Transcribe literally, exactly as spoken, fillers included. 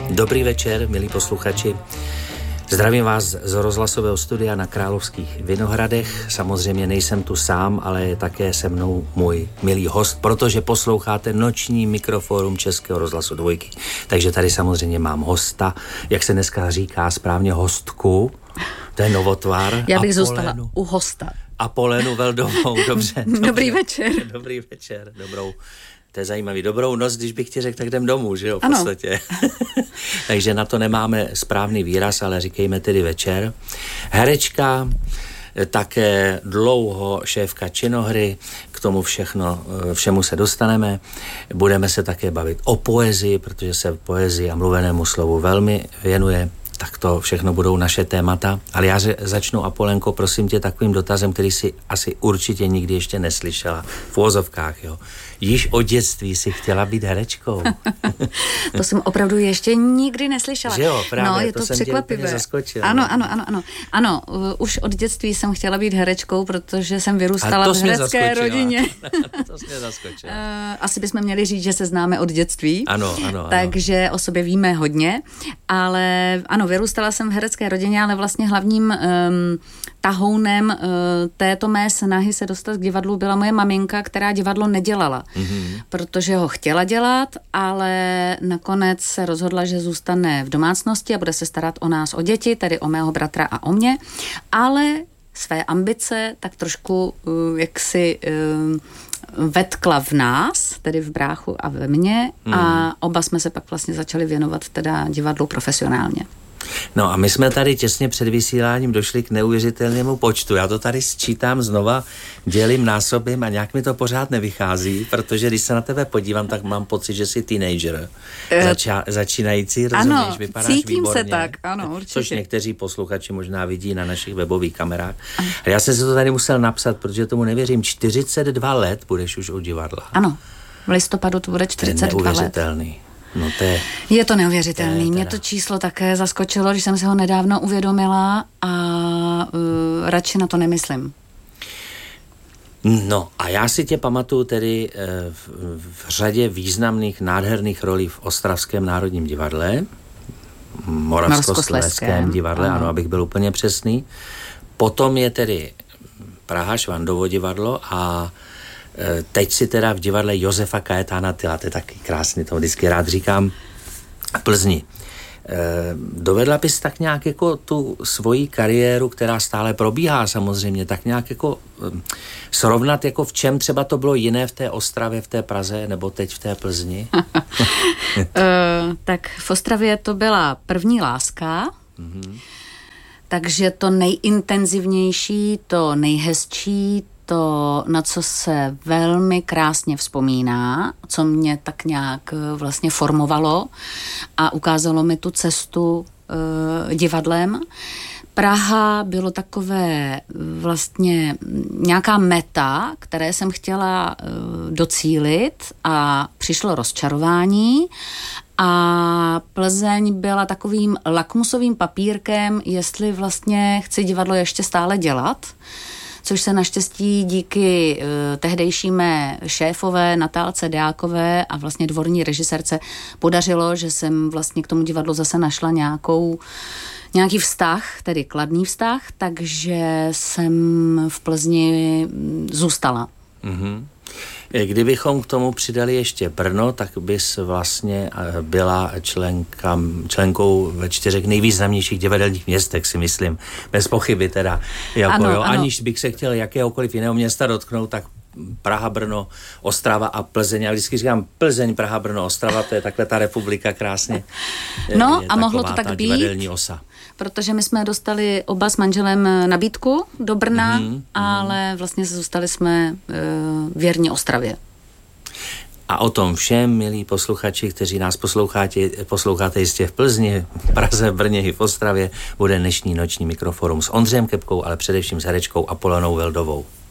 Dobrý večer, milí posluchači. Zdravím vás z rozhlasového studia na Královských Vinohradech. Samozřejmě nejsem tu sám, ale je také se mnou můj milý host, protože posloucháte noční mikroforum Českého rozhlasu Dvojky. Takže tady samozřejmě mám hosta, jak se dneska říká správně, hostku. To je novotvar. Já bych zůstala u hosta. Apolenu Veldovou, dobře. Dobrý večer. Dobrý večer, dobrou. To je zajímavý. Dobrou noc, když bych ti řekl, tak jdem domů, že jo, v ano. podstatě. Takže na to nemáme správný výraz, ale říkejme tedy večer. Herečka, také dlouho šéfka činohry, k tomu všechno, všemu se dostaneme. Budeme se také bavit o poezii, protože se poezii a mluvenému slovu velmi věnuje. Tak to všechno budou naše témata. Ale já začnu, Apolenko, prosím tě, takovým dotazem, který si asi určitě nikdy ještě neslyšela. V uvozovkách, jo. Již od dětství si chtěla být herečkou. To jsem opravdu ještě nikdy neslyšela. Že jo, právě, no, je to, to jsem překvapivé. Tě zaskočil. Ano, ano, ano, ano. Ano, už od dětství jsem chtěla být herečkou, protože jsem vyrůstala v herecké rodině. To jsi mě zaskočila. Asi bychom měli říct, že se známe od dětství. Ano, ano, ano. Takže o sobě víme hodně, ale ano, vyrůstala jsem v herecké rodině, ale vlastně hlavním um, tahounem uh, této mé snahy se dostat k divadlu byla moje maminka, která divadlo nedělala. Mm-hmm. Protože ho chtěla dělat, ale nakonec se rozhodla, že zůstane v domácnosti a bude se starat o nás, o děti, tedy o mého bratra a o mě, ale své ambice tak trošku uh, jaksi uh, vetkla v nás, tedy v bráchu a ve mně, mm. a oba jsme se pak vlastně začali věnovat teda divadlu profesionálně. No a my jsme tady těsně před vysíláním došli k neuvěřitelnému počtu. Já to tady sčítám znova, dělím, násobím a nějak mi to pořád nevychází, protože když se na tebe podívám, tak mám pocit, že jsi teenager. Zača- začínající, rozumíš? Ano, vypadáš cítím výborně, se tak, ano, určitě. Což někteří posluchači možná vidí na našich webových kamerách. A já jsem si to tady musel napsat, protože tomu nevěřím. čtyřicet dva let budeš už u divadla. Ano, v listopadu to bude čtyřicet dva let. To je neuvěřitelný. No to je, je to neuvěřitelný. To je Mě to číslo také zaskočilo, když jsem si ho nedávno uvědomila a uh, radši na to nemyslím. No a já si tě pamatuju tedy v, v řadě významných, nádherných rolí v Ostravském národním divadle, Moravskoslezském divadle, ano. ano, abych byl úplně přesný. Potom je tedy Praha, Švandovo divadlo a teď si teda v divadle Josefa Kajetána Tyla, to je taky krásný, to vždycky rád říkám, v Plzni. Dovedla bys tak nějak jako tu svoji kariéru, která stále probíhá samozřejmě, tak nějak jako srovnat, jako v čem třeba to bylo jiné v té Ostravě, v té Praze, nebo teď v té Plzni? uh, tak v Ostravě to byla první láska, mm-hmm. takže to nejintenzivnější, to nejhezčí, to, na co se velmi krásně vzpomíná, co mě tak nějak vlastně formovalo a ukázalo mi tu cestu e, divadlem. Praha bylo takové vlastně nějaká meta, které jsem chtěla e, docílit a přišlo rozčarování a Plzeň byla takovým lakmusovým papírkem, jestli vlastně chci divadlo ještě stále dělat, což se naštěstí díky uh, tehdejší mé šéfové Natálce Deákové a vlastně dvorní režisérce podařilo, že jsem vlastně k tomu divadlu zase našla nějakou, nějaký vztah, tedy kladný vztah, takže jsem v Plzni zůstala. Mm-hmm. Kdybychom k tomu přidali ještě Brno, tak bys vlastně byla členka, členkou ve čtyřech nejvýznamnějších divadelních městech, si myslím. Bez pochyby teda. Jako, ano, jo, ano. Aniž bych se chtěl jakéhokoliv jiného města dotknout, tak Praha, Brno, Ostrava a Plzeň. Já vždycky říkám Plzeň, Praha, Brno, Ostrava, to je takhle ta republika krásně. No je a mohlo to tak být, divadelní osa. Protože my jsme dostali oba s manželem nabídku do Brna, mm-hmm, ale vlastně zůstali jsme uh, věrní Ostravě. A o tom všem, milí posluchači, kteří nás posloucháte, posloucháte jistě v Plzni, v Praze, v Brně i v Ostravě, bude dnešní noční mikroforum s Ondřejem Kepkou, ale především s herečkou Apolenou Veldovou.